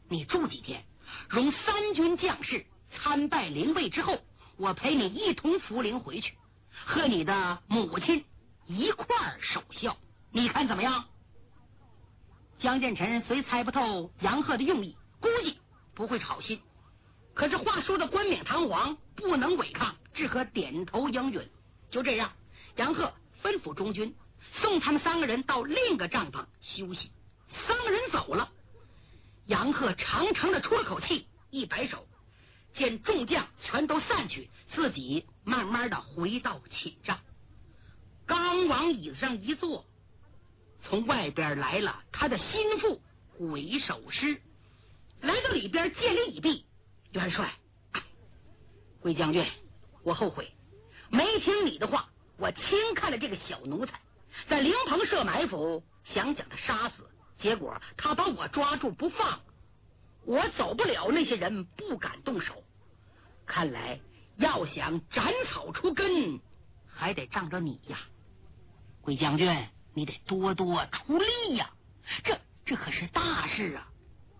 你住几天，容3军将士参拜灵位之后，我陪你一同扶灵回去，和你的母亲一块儿守孝，你看怎么样？江建成虽猜不透杨鹤的用意，估计不会好心，可是话说的冠冕堂皇，不能违抗，只可点头应允。就这样，杨鹤吩咐中军送他们3个人到另一个帐篷休息。3个人走了，杨鹤长长的出了口气，一摆手，见众将全都散去，自己慢慢的回到寝帐。刚往椅子上一坐，从外边来了他的心腹鬼手师，来到里边见礼一毕。元帅，鬼将军，我后悔没听你的话，我轻看了这个小奴才，在灵棚设埋伏，想将他杀死，结果他把我抓住不放，我走不了，那些人不敢动手。看来要想斩草除根，还得仗着你呀，鬼将军，你得多多出力呀，这可是大事啊！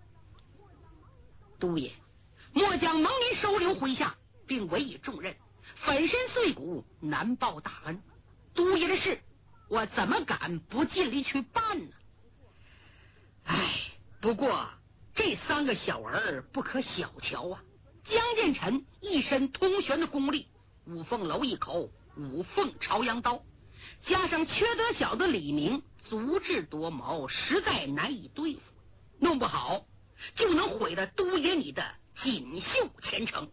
都爷，末将蒙您收留麾下，并委以重任，粉身碎骨，难报大恩。都爷的事，我怎么敢不尽力去办呢？哎，不过这3个小儿不可小瞧啊！江建成一身通玄的功力，五凤楼一口五凤朝阳刀，加上缺德小的李明足智多谋，实在难以对付，弄不好就能毁了都爷你的锦绣前程。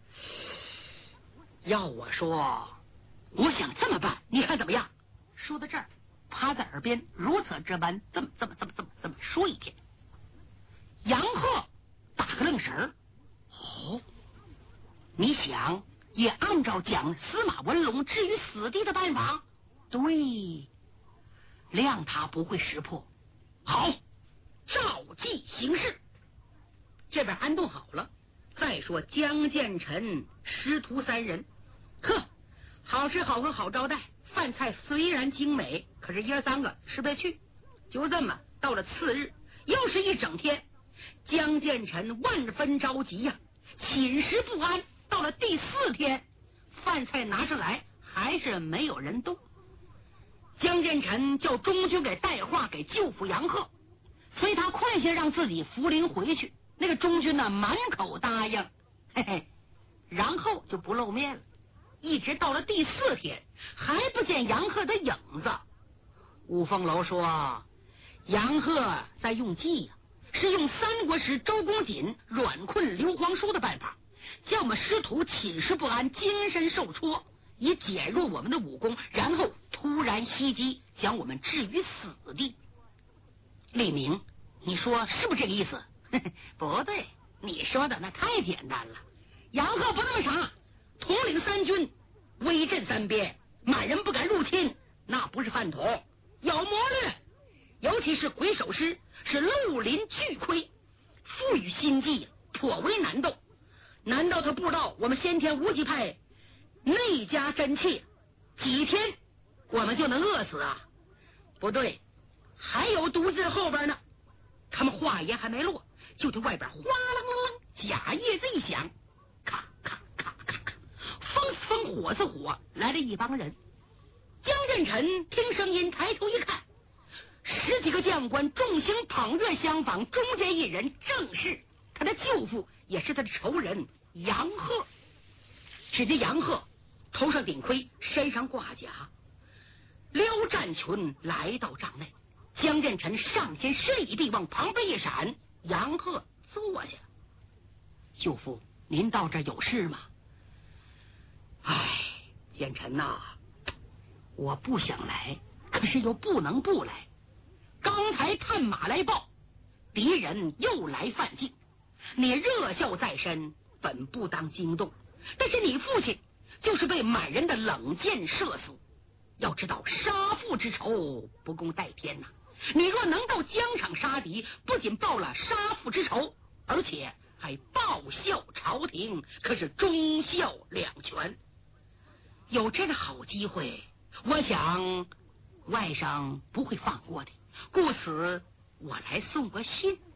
要我说，我想这么办，你看怎么样？说到这儿，趴在耳边如此这般这么说一遍。杨鹤打个愣神儿，哦，你想也按照将司马文龙置于死地的办法？对，谅他不会识破。好，照计行事。这边安顿好了，再说江建成师徒3人，呵，好吃好喝好招待，饭菜虽然精美，可是爷3个吃不下去。就这么到了次日，又是一整天，江建成万分着急呀，寝食不安。到了第4天，饭菜拿上来还是没有人动。江建成叫中军给带话给舅父杨鹤，催他快些让自己扶灵回去。那个中军呢，满口答应，嘿嘿，然后就不露面了。一直到了第4天，还不见杨鹤的影子。五凤楼说，杨鹤在用计呀，是用3国时周公瑾软困刘皇叔的办法，叫我们师徒寝食不安，精神受挫，以减弱我们的武功，然后突然袭击，将我们置于死地。李明，你说是不是这个意思？不对，你说的那太简单了。杨鹤不那么傻，统领3军，威震3边，满人不敢入侵，那不是饭桶，有谋略。尤其是鬼手师是绿林巨盔，赋予心计，颇为难斗。难道他不知道我们先天无极派内家真气，几天我们就能饿死啊？不对，还有毒字后边呢。他们话言还没落，就听外边哗啷啷啷，假叶子一响，咔咔咔咔咔，风似风，火似火，来了一帮人。江振臣听声音抬头一看，10几个将官众星捧月相仿，中间一人正是他的舅父，也是他的仇人杨鹤。只见杨鹤头上顶盔，身上挂甲，撩战裙来到帐内。江建成上前施礼一地，往旁边一闪，杨鹤坐下。舅父，您到这有事吗？唉，建成呐，我不想来，可是又不能不来。刚才探马来报，敌人又来犯境，你热笑在身，本不当惊动，但是你父亲就是被满人的冷箭射死。要知道杀父之仇不共戴天呐，你若能到疆场杀敌，不仅报了杀父之仇，而且还报效朝廷，可是忠孝两全。有这个好机会，我想外甥不会放过的，故此我来送个信。